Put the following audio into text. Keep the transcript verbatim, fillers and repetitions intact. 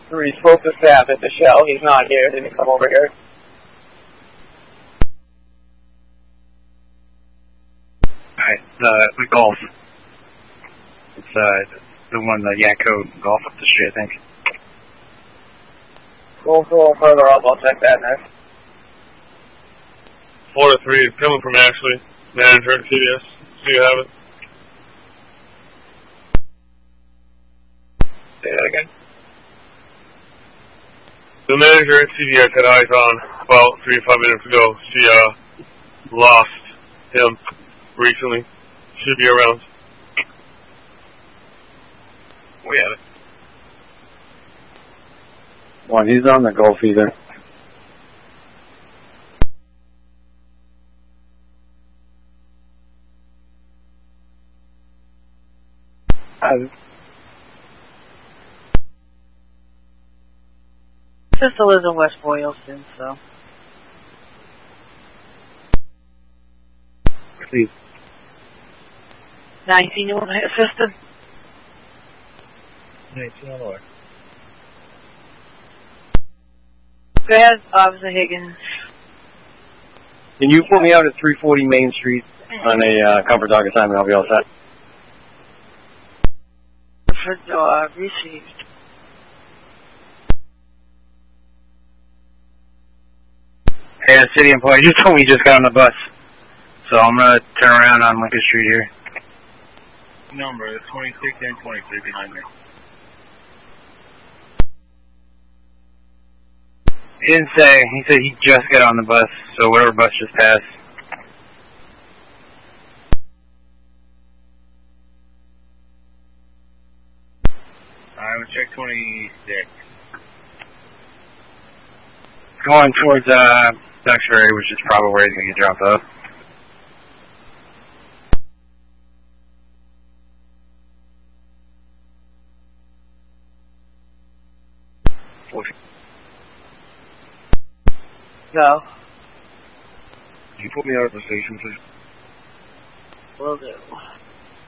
three supposed to stab at the shell. He's not here. Didn't come over here. Alright, the, the Golf. It's uh, the one, the Yakko Golf up the street, I think. We'll go further up. I'll check that next. four to three, coming from Ashley, manager at C D S. So you have it. Say that again. The manager at C D S had eyes on about three to five minutes ago. She uh, lost him recently. Should be around. We have it. One, he's on the Golf either. Uh, Sister lives in West Boylston, so. Please. nineteen Illinois assistant. nineteen Illinois. Go ahead, Officer Higgins. Can you put me out at three forty Main Street on a uh, comfort dog assignment? I'll be all set. For dog received. Hey, a city employee just told me you just got on the bus. So I'm going to turn around on Lincoln Street here. Number is twenty-six and twenty-three behind me. He didn't say. He said he just got on the bus, so whatever bus just passed. I would check twenty-six. Going towards uh, Duxbury, which is probably where he's going to get dropped off. Go. Can you put me out of the station, please? Will do.